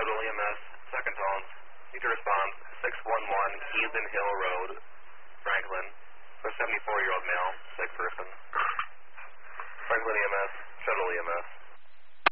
Federal EMS, second tones. Need to respond 611 Heathen Hill Road, Franklin. For a 74-year-old male, sick person. Franklin EMS, Federal EMS.